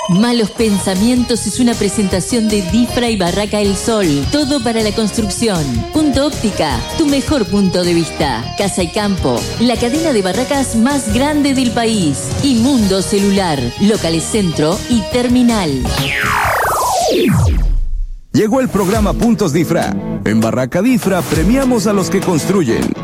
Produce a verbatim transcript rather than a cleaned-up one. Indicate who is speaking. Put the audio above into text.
Speaker 1: Malos Pensamientos es una presentación de Difra y Barraca El Sol. Todo para la construcción. Punto Óptica, tu mejor punto de vista. Casa y Campo, la cadena de barracas más grande del país. Y Mundo Celular, locales centro y terminal.
Speaker 2: Llegó el programa Puntos Difra. En Barraca Difra premiamos a los que construyen.